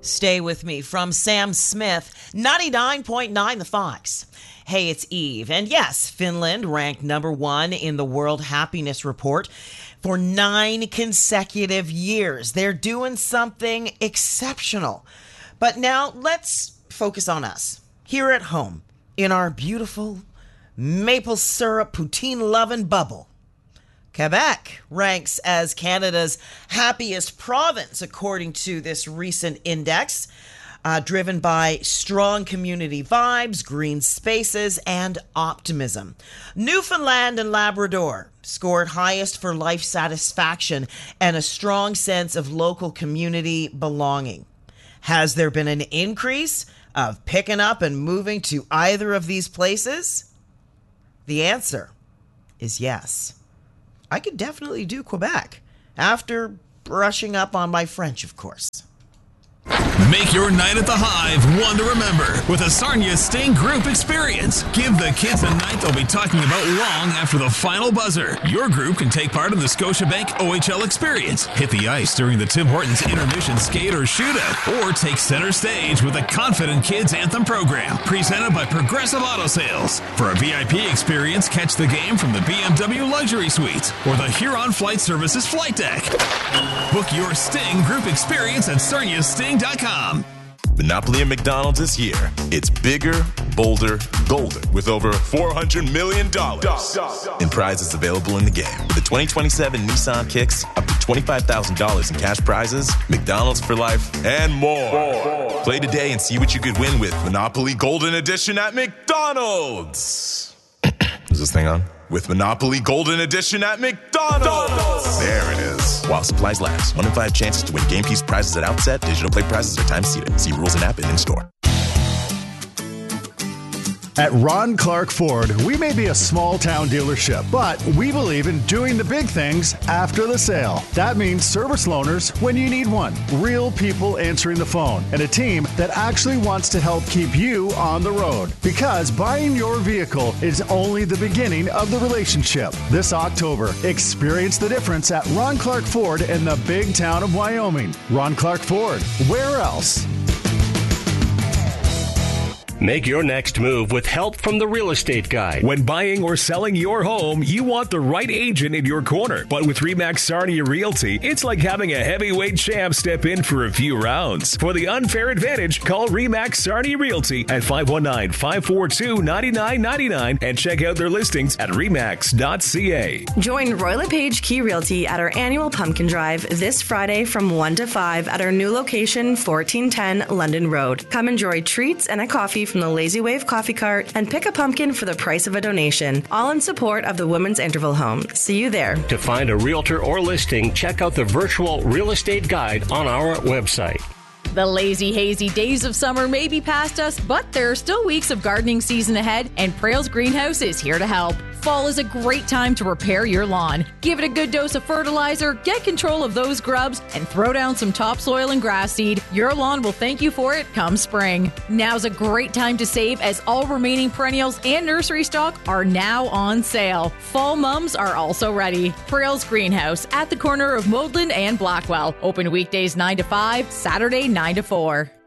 Stay with me from Sam Smith, 99.9 The Fox. Hey, it's Eve. And yes, Finland ranked number 1 in the World Happiness Report for 9 consecutive years. They're doing something exceptional. But now let's focus on us here at home in our beautiful maple syrup poutine-loving bubble. Quebec ranks as Canada's happiest province, according to this recent index, driven by strong community vibes, green spaces, and optimism. Newfoundland and Labrador scored highest for life satisfaction and a strong sense of local community belonging. Has there been an increase of picking up and moving to either of these places? The answer is yes. I could definitely do Quebec, after brushing up on my French, of course. Make your night at the Hive one to remember with a Sarnia Sting group experience. Give the kids a night they'll be talking about long after the final buzzer. Your group can take part in the Scotiabank OHL experience, hit the ice during the Tim Hortons intermission skate or shootout, or take center stage with the Confident Kids Anthem program, presented by Progressive Auto Sales. For a VIP experience, catch the game from the BMW Luxury Suites or the Huron Flight Services flight deck. Book your Sting group experience at sarniasting.com. Monopoly at McDonald's is here. It's bigger, bolder, golder, with over $400 million in prizes available in the game. With the 2027 Nissan Kicks, up to $25,000 in cash prizes, McDonald's for life, and more. Play today and see what you could win with Monopoly Golden Edition at McDonald's. Is this thing on? With Monopoly Golden Edition at McDonald's. There it is. While supplies last. 1 in 5 chances to win game piece prizes at outset. Digital play prizes are time seated. See rules and app and in-store. At Ron Clark Ford, we may be a small-town dealership, but we believe in doing the big things after the sale. That means service loaners when you need one, real people answering the phone, and a team that actually wants to help keep you on the road. Because buying your vehicle is only the beginning of the relationship. This October, experience the difference at Ron Clark Ford in the big town of Wyoming. Ron Clark Ford, where else? Make your next move with help from the Real Estate Guide. When buying or selling your home, you want the right agent in your corner. But with RE/MAX Sarnia Realty, it's like having a heavyweight champ step in for a few rounds. For the unfair advantage, call RE/MAX Sarnia Realty at 519-542-9999 and check out their listings at remax.ca. Join Roy LePage Key Realty at our annual Pumpkin Drive this Friday from 1 to 5 at our new location, 1410 London Road. Come enjoy treats and a coffee from the Lazy Wave coffee cart and pick a pumpkin for the price of a donation, all in support of the Women's Interval Home. See you there. To find a realtor or listing, check out the virtual Real Estate Guide on our website. The lazy, hazy days of summer may be past us, but there are still weeks of gardening season ahead, and Prale's Greenhouse is here to help. Fall is a great time to repair your lawn. Give it a good dose of fertilizer, get control of those grubs, and throw down some topsoil and grass seed. Your lawn will thank you for it come spring. Now's a great time to save, as all remaining perennials and nursery stock are now on sale. Fall mums are also ready. Prale's Greenhouse at the corner of Moldland and Blackwell. Open weekdays 9 to 5, Saturday 9 to 4.